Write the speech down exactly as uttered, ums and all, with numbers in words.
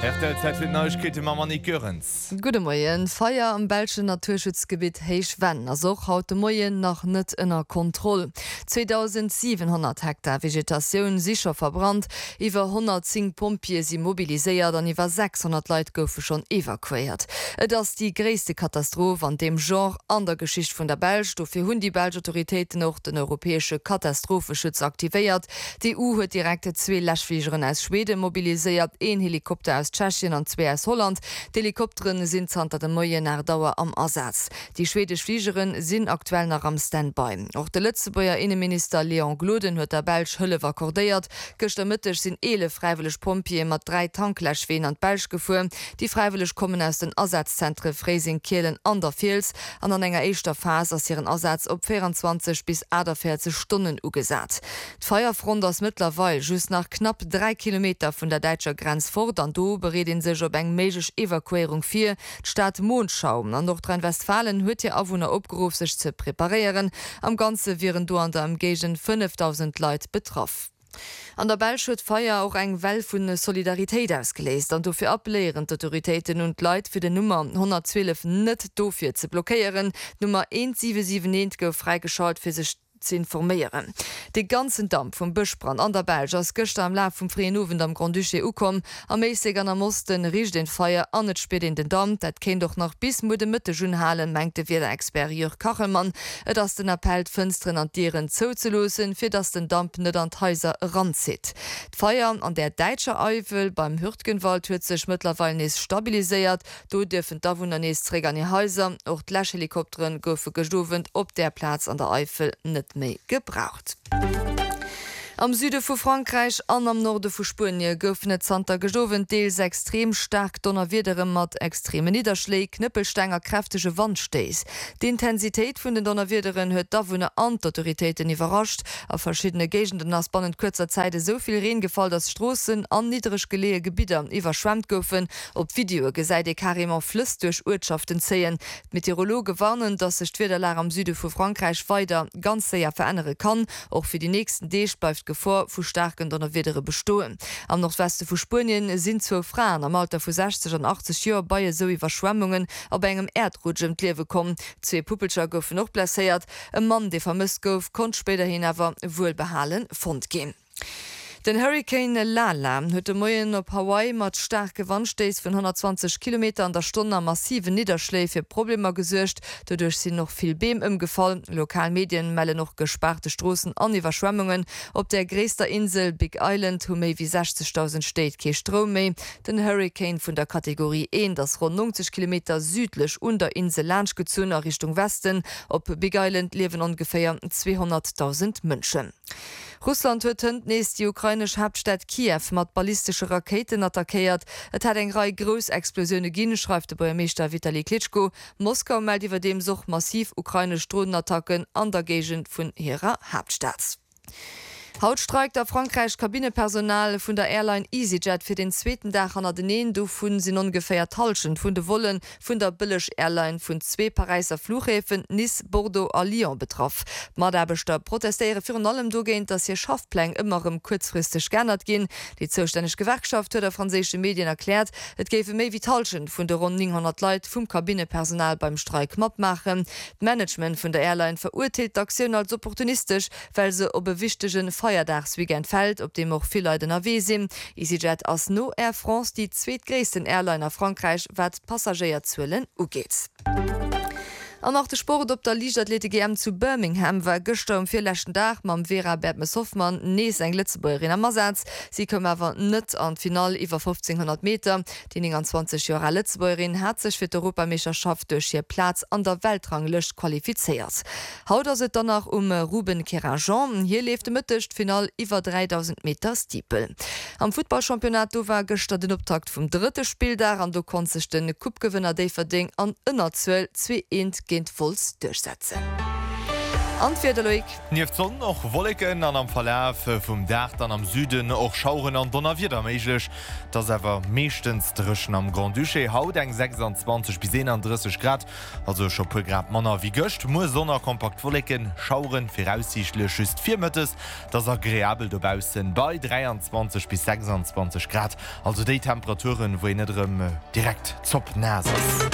R T L fir Neuigkete ma Manikörens. Gude Moien, Feier am Belschen Naturschutzgebiet Heich Wenn, as och haut de Moien nach net ënner Kontroll. zweitausendsiebenhundert Hektar Vegetationun sicher verbrannt, iwwer hundertzehn Pompier si mobiliséiert, an iwwer sechshundert Leiit goufe schon evakuiert. Et ass die gréste Katastrophe an dem Genre an der Geschicht vun der Belsch, do fir hunn die Belsch Autoritäten noch den europäesche Katastrophenschutz aktiviert. Die E U huet direkte zwee Lächfliegeren aus Schweden mobiliséiert, een Helikopter aus Tschechien an zwei aus Holland. Die Helikopteren sind zanter dem Moien nach Dauer am Ersatz. Die schwedisch Fliegerin sind aktuell nach am Standby. Auch der Lützeburger Innenminister Leon Gloden huet der Belsch Hëlle akkordéiert. Gëchtermittech sind ele freiwillig Pompier mat drei Tankläschween an Belsch gefu. Die freiwillig kommen aus den Ersatzzentre Freising, Kehlen an der Vils. An an enger eischter Phase ass ihren Ersatz op vierundzwanzig bis vierzig Stunden ugesat. D'Feierfront ass mittlerweile just nach knapp drei Kilometer vun der deutscher Grenz fort, an do bereden sech op eng meigg Evakuierung fir Stadt Mondschaum. An Nordrhein-Westfalen huet ihr Awohner opgerufen, sich zu präparieren. Am Ganze wären du an der Umgegend fünftausend Leute betroffen. An der Belsch huet Feier auch eng Well vun Solidarität ausgelesen, an dofir ablehrend Autoritäten und Leiit fir de Nummer hundertzwölf net dofir ze blockieren. Nummer eins sieben sieben neun gouf freigeschalt fir sech zu informieren. De ganzen Dampf vom Buschbrand an der Belge als Göster am Lauf vom Freien Ofen am Grand Duché ukom, am meisiger am Mosten rich den Feier an net spät in den Damm, dat ken doch noch bis mu de Mitte Junhalen mengte wie der Expert Jürg Kachelmann, et ass den Appell Fënstren an Dieren zouzelosen, fir dats den Dampf net an d'Häuser ranzit. D'Feier an der Deitscher Eifel beim Hürtgenwald huet sech mittlerweile nees stabiliséiert, do dürfen Dawunner nees Träger an die Häuser, och d'Lächhelikopteren goufe gestowen op der Platz an der Eifel net méi gebraucht. Am Süde vu Frankreich an am Norde vu Spanje goufnet Santa gestowen deels extrem stark Donnerwiedere mat extreme Niederschläge, Knüppelstenger kräftige Wandstees. Die Intensität vun den Donnerwiederen huet dawunne an Autoritäten überrascht. Auf verschiedene Gegenden ass binnen kurzer Zeit soviel Regen gefallen, dass Straßen an niedrig gelehe Gebiete überschwemmt goufen. Op Video gesäide Karimmer Flüss durch Ortschaften zehen. Meteorologe warnen, dass sich Schwederlar am Süde vu Frankreich weiter ganz sehr verändern kann. Auch für die nächsten Days bleibt Gefahr vu starken Donnerwiedere bestohlen. Am Nordweste vu Spurien sind zu Frauen am Alter vu sechzig und achtzig Jahren bei so Überschwemmungen aber engem Erdrutsch Lewe kommen. Zwei Puppelscher goufen noch blessiert. Ein Mann, der vermisst gouf, konnte später hin aber wohlbehalen Fund gehen. Den Hurricane Lala huet de Moien op Hawaii mat starke Wandstees vun hundertzwanzig Kilometer an der Stunde massive Niederschläge fir Probleme gesuercht, dadurch sind noch viel Beem ëmgefallen. Lokalmedien melle noch gesparte Strassen an Überschwemmungen. Op der gräster Insel Big Island hu méi wie sechzigtausend steht ke Strom méi. Den Hurricane vun der Kategorie eins, das rund neunzig Kilometer südlich unter Insel Lange gezünner Richtung Westen. Op Big Island leben ungefähr zweihunderttausend Menschen. Russland huet nächst die ukrainisch Hauptstadt Kiew mat ballistische Raketen attackiert. Et hat eng Rei groß Explosionen ginn, schreibt der Bürgermeister Vitali Klitschko. Moskau meldet über dem Such massiv ukrainisch Drohnenattacken an der Gegend vun ihrer Hauptstadt. Haut streikt der Frankreich Kabinepersonal vun der Airline EasyJet fir den zweiten Dach an den do vun sinn ungefähr talschen vun de Wollen vun der Billig Airline vun zwei Pariser Flughäfen Nice, Bordeaux a Lyon betroff. Maderbeter protestéiere fir allem dogéint, dass hier Schaffpläng immerem kurzfristig gernert gin. Die zuständig Gewerkschaft huet der franzische Medien erklärt, et gefe méi wie talschen vun der rund neunhundert Leiit vum Kabinepersonal beim Streik mat machen. Management vun der Airline verurteilt d'Aktion als opportunistisch, weil se op bewichtegen Feierdagsweekend fällt, op dem auch viele Leute erwe sind. EasyJet als no Air France die zweitgrößten Airliner Frankreich wat Passagierzwillen ugeht. An nach de Sport op der Leichtathletik-G M zu Birmingham war gestern um vierlächten Dach mam Vera Bertmes Hoffmann nees eng Lützeburgerin am Ersatz. Sie kom awer net an Final iwwer fünfzehnhundert Meter. Die neunundzwanzig Jahre Lützeburgerin hat sich fir d' Europameisterschaft durch ihr Platz an der Weltranglist qualifiziert. Haut se danach um Ruben Kerajan. Hier lebte mittecht Final iwwer dreitausend Meter Stiepel. Am Footballchampionat war gestern den Optakt vum dritte Spiel da an du kon sich den Cupgewinner Dave Verding an ënner zwei eins gegen Fulls durchsetzen. Antwederloik. Nieft Sonn noch Wolken an am Verlauf vum Dach dann am Süden och Schauren an Donner wieder méiglech, dats ewer meeschtens dreschen am Grand Duché haut eng sechsundzwanzig bis einunddreißig Grad, also scho pu Grad Manner wie gëcht, Mo Sonner kompakt Wolken, Schauren firaussichtle schüst vier Mëttes, dats agréabel dobausen bei dreiundzwanzig bis sechsundzwanzig Grad, also déi Temperaturen wo netëm direkt zopp nas.